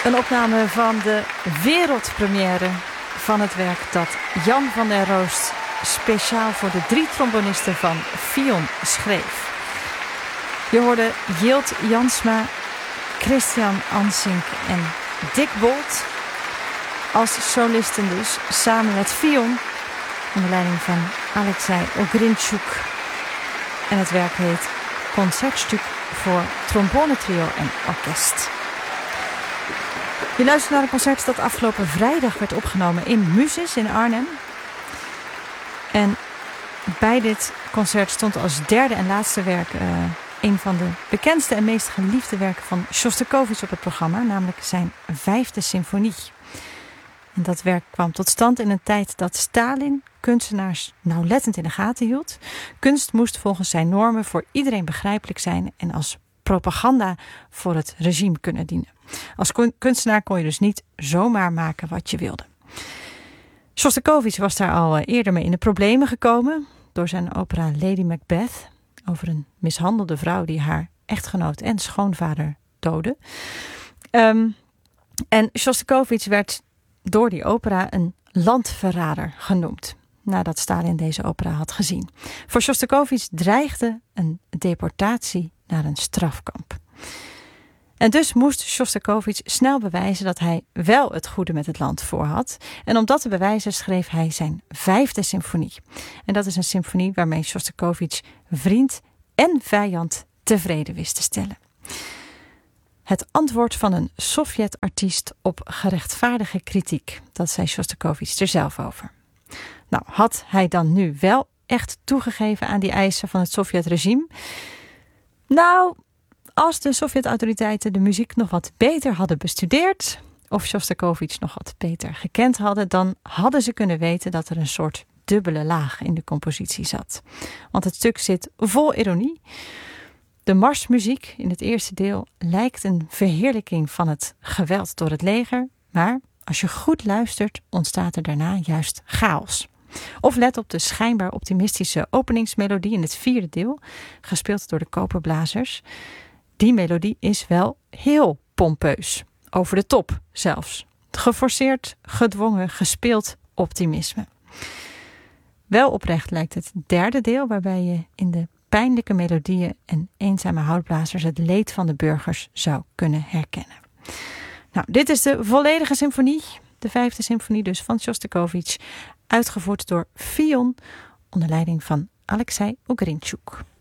Een opname van de wereldpremière van het werk dat Jan van der Roost speciaal voor de 3 trombonisten van Fion schreef. Je hoorde Jilt Jansma, Christian Ansink en Dick Bolt als solisten dus, samen met Fion onder leiding van Alexei Ogrinchuk. En het werk heet Concertstuk voor trombonetrio en orkest. Je luistert naar een concert dat afgelopen vrijdag werd opgenomen in Musis in Arnhem. En bij dit concert stond als derde en laatste werk een van de bekendste en meest geliefde werken van Sjostakovich op het programma, namelijk zijn 5e symfonie. En dat werk kwam tot stand in een tijd dat Stalin kunstenaars nauwlettend in de gaten hield. Kunst moest volgens zijn normen voor iedereen begrijpelijk zijn en als propaganda voor het regime kunnen dienen. Als kunstenaar kon je dus niet zomaar maken wat je wilde. Sjostakovich was daar al eerder mee in de problemen gekomen door zijn opera Lady Macbeth over een mishandelde vrouw die haar echtgenoot en schoonvader doodde. En Sjostakovich werd door die opera een landverrader genoemd, nadat Stalin deze opera had gezien. Voor Sjostakovich dreigde een deportatie naar een strafkamp. En dus moest Sjostakovich snel bewijzen dat hij wel het goede met het land voor had. En om dat te bewijzen schreef hij zijn 5e symfonie. En dat is een symfonie waarmee Sjostakovich vriend en vijand tevreden wist te stellen. Het antwoord van een Sovjet-artiest op gerechtvaardige kritiek. Dat zei Sjostakovich er zelf over. Nou, had hij dan nu wel echt toegegeven aan die eisen van het Sovjet-regime? Nou, als de Sovjet-autoriteiten de muziek nog wat beter hadden bestudeerd, of Sjostakovich nog wat beter gekend hadden, dan hadden ze kunnen weten dat er een soort dubbele laag in de compositie zat. Want het stuk zit vol ironie. De marsmuziek in het eerste deel lijkt een verheerlijking van het geweld door het leger, maar als je goed luistert ontstaat er daarna juist chaos. Of let op de schijnbaar optimistische openingsmelodie in het 4e deel, gespeeld door de koperblazers. Die melodie is wel heel pompeus, over de top zelfs. Geforceerd, gedwongen, gespeeld optimisme. Wel oprecht lijkt het 3e deel, waarbij je in de pijnlijke melodieën en eenzame houtblazers het leed van de burgers zou kunnen herkennen. Nou, dit is de volledige symfonie, de 5e symfonie dus van Sjostakovich, uitgevoerd door Fion onder leiding van Alexei Ogrinchuk.